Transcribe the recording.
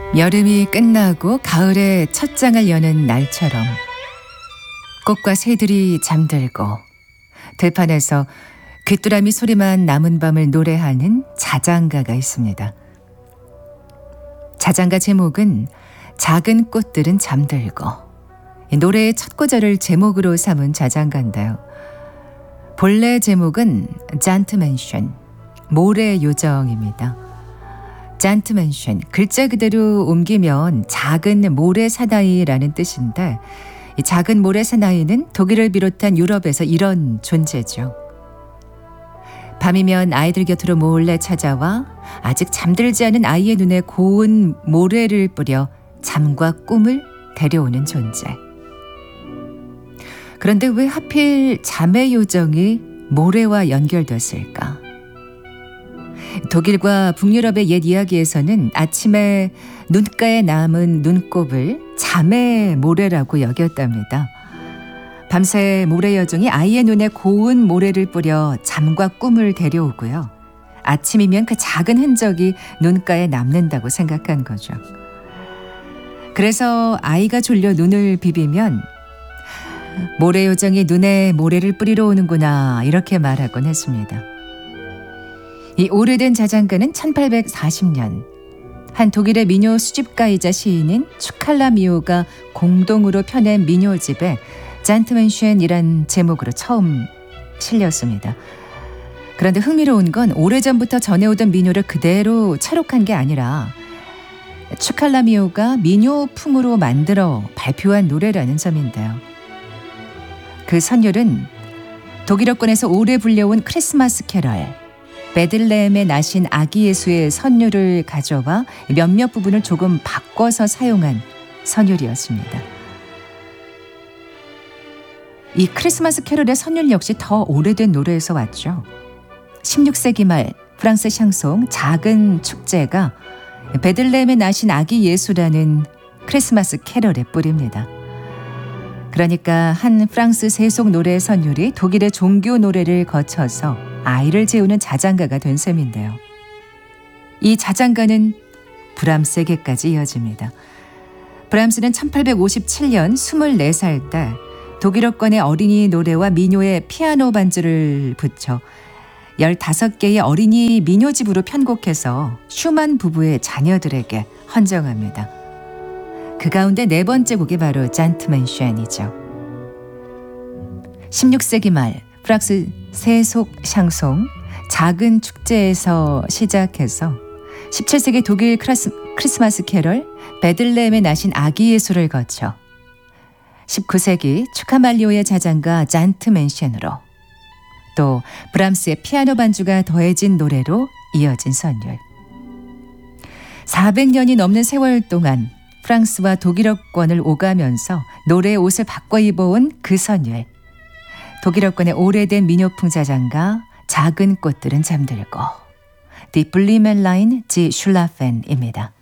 여름이 끝나고 가을의 첫 장을 여는 날처럼 꽃과 새들이 잠들고 들판에서 귀뚜라미 소리만 남은 밤을 노래하는 자장가가 있습니다. 자장가 제목은 작은 꽃들은 잠들고, 이 노래의 첫 구절을 제목으로 삼은 자장가인데요. 본래 제목은 잔트맨션, 모래 요정입니다. 잔트맨션, 글자 그대로 옮기면 작은 모래 사나이라는 뜻인데, 이 작은 모래 사나이는 독일을 비롯한 유럽에서 이런 존재죠. 밤이면 아이들 곁으로 몰래 찾아와 아직 잠들지 않은 아이의 눈에 고운 모래를 뿌려 잠과 꿈을 데려오는 존재. 그런데 왜 하필 잠의 요정이 모래와 연결됐을까? 독일과 북유럽의 옛 이야기에서는 아침에 눈가에 남은 눈곱을 잠의 모래라고 여겼답니다. 밤새 모래 여종이 아이의 눈에 고운 모래를 뿌려 잠과 꿈을 데려오고요. 아침이면 그 작은 흔적이 눈가에 남는다고 생각한 거죠. 그래서 아이가 졸려 눈을 비비면 모래 요정이 눈에 모래를 뿌리러 오는구나, 이렇게 말하곤 했습니다. 이 오래된 자장가는 1840년 한 독일의 민요 수집가이자 시인인 추칼라 미오가 공동으로 펴낸 민요집에 잔트맨션이란 제목으로 처음 실렸습니다. 그런데 흥미로운 건 오래전부터 전해오던 민요를 그대로 채록한 게 아니라 추칼라 미오가 민요풍으로 만들어 발표한 노래라는 점인데요. 그 선율은 독일어권에서 오래 불려온 크리스마스 캐럴, 베들레헴에 나신 아기 예수의 선율을 가져와 몇몇 부분을 조금 바꿔서 사용한 선율이었습니다. 이 크리스마스 캐럴의 선율 역시 더 오래된 노래에서 왔죠. 16세기 말 프랑스 샹송 작은 축제가 베들레헴에 나신 아기 예수라는 크리스마스 캐럴의 뿌리입니다. 그러니까 한 프랑스 세속 노래의 선율이 독일의 종교 노래를 거쳐서 아이를 재우는 자장가가 된 셈인데요. 이 자장가는 브람스에게까지 이어집니다. 브람스는 1857년 24살 때 독일어권의 어린이 노래와 민요에 피아노 반주를 붙여 15개의 어린이 민요집으로 편곡해서 슈만 부부의 자녀들에게 헌정합니다. 그 가운데 네 번째 곡이 바로 잔트맨션이죠. 16세기 말 프랑스 세속 샹송 작은 축제에서 시작해서 17세기 독일 크리스마스 캐럴 베들레헴에 나신 아기 예수를 거쳐 19세기 추카말리오의 자장가 잔트맨션으로 또 브람스의 피아노 반주가 더해진 노래로 이어진 선율. 400년이 넘는 세월 동안 프랑스와 독일어권을 오가면서 노래의 옷을 바꿔 입어온 그 선율. 독일어권의 오래된 민요풍 자장가 작은 꽃들은 잠들고 Die Blümelein, die schlafen 입니다.